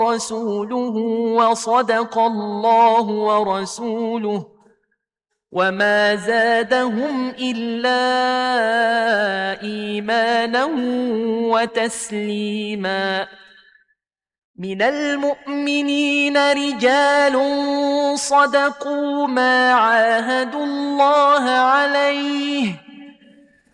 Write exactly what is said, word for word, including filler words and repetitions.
ورسوله وصدق الله ورسوله وما زادهم إلا إيمانا وتسليما. من المؤمنين رجال صدقوا ما عاهدوا الله عليه